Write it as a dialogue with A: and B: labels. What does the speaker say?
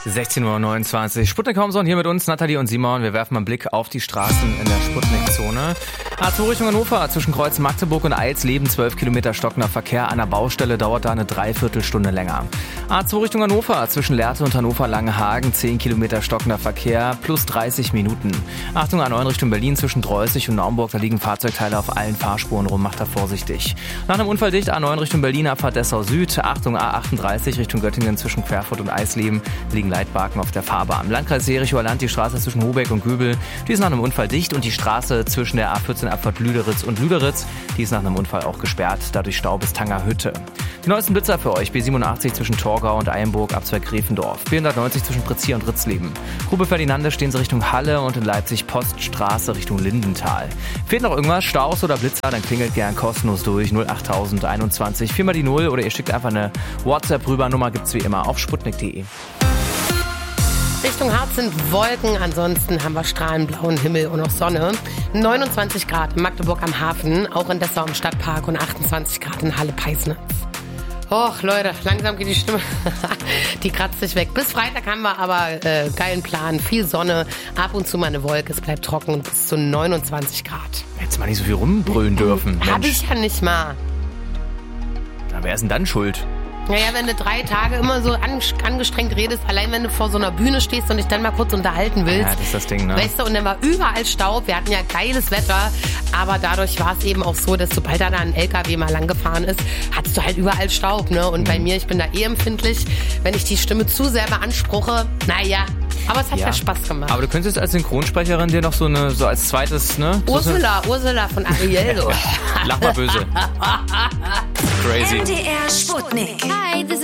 A: 16:29 Uhr. Sputnik Homson hier mit uns, Nathalie und Simon. Wir werfen mal einen Blick auf die Straßen in der Sputnik-Zone. A2 Richtung Hannover, zwischen Kreuz Magdeburg und Eilsleben, 12 Kilometer stockender Verkehr. An der Baustelle dauert da eine Dreiviertelstunde länger. A2 Richtung Hannover, zwischen Lehrte und Hannover-Langenhagen, 10 Kilometer stockender Verkehr, plus 30 Minuten. Achtung, A9 Richtung Berlin, zwischen Dreußig und Naumburg, da liegen Fahrzeugteile auf allen Fahrspuren rum, macht da vorsichtig. Nach einem Unfall dicht, A9 Richtung Berlin, Abfahrt Dessau Süd, Achtung, A38 Richtung Göttingen, zwischen Querfurt und Eisleben, liegen Leitbarken auf der Fahrbahn. Im Landkreis Jerichower Land die Straße zwischen Hobeck und Göbel, die ist nach einem Unfall dicht und die Straße zwischen der A14 Abfahrt Lüderitz und Lüderitz, die ist nach einem Unfall auch gesperrt, dadurch Stau bis Tangerhütte. Die neuesten Blitzer für euch, B87 zwischen Torgau und Eilenburg, Abzweig Gräfendorf, B190 zwischen Prizier und Ritzleben. Grube Ferdinande stehen sie Richtung Halle und in Leipzig Poststraße Richtung Lindenthal. Fehlt noch irgendwas, Staus oder Blitzer, dann klingelt gern kostenlos durch 08021 4 mal die 0 oder ihr schickt einfach eine WhatsApp rüber, Nummer gibt's wie immer auf sputnik.de.
B: Richtung Harz sind Wolken, ansonsten haben wir strahlend blauen Himmel und auch Sonne. 29 Grad in Magdeburg am Hafen, auch in Dessau im Stadtpark und 28 Grad in Halle-Peisnitz. Och, Leute, langsam geht die Stimme. Die kratzt sich weg. Bis Freitag haben wir aber geilen Plan, viel Sonne, ab und zu mal eine Wolke, es bleibt trocken und bis zu 29 Grad.
A: Hättest mal nicht so viel rumbrüllen dürfen.
B: Hab ich ja nicht mal.
A: Na, wer ist denn dann schuld?
B: Naja, wenn du 3 Tage immer so angestrengt redest, allein wenn du vor so einer Bühne stehst und dich dann mal kurz unterhalten willst.
A: Ja, das ist das Ding, ne?
B: Weißt du, und dann war überall Staub. Wir hatten ja geiles Wetter, aber dadurch war es eben auch so, dass sobald da ein LKW mal lang gefahren ist, hattest du halt überall Staub, ne? Und bei mir, ich bin da empfindlich, wenn ich die Stimme zu sehr beanspruche, naja. Aber es hat ja Spaß gemacht.
A: Aber du könntest als Synchronsprecherin dir noch so als zweites, ne?
B: Ursula von Ariel.
A: Lach mal böse. Crazy.
C: MDR Sputnik.
D: Hi, this